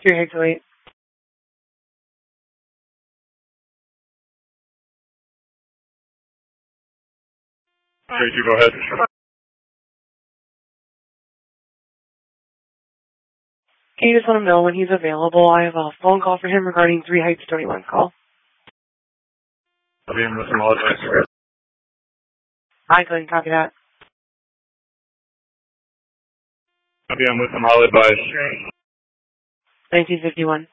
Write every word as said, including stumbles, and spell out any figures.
three Heights oh eight. three two, go ahead. Can you just let him know when he's available? I have a phone call for him regarding three Heights twenty-one call. I'll be in with some holidays. I couldn't copy that. I'll be on with some holidays. nineteen fifty-one.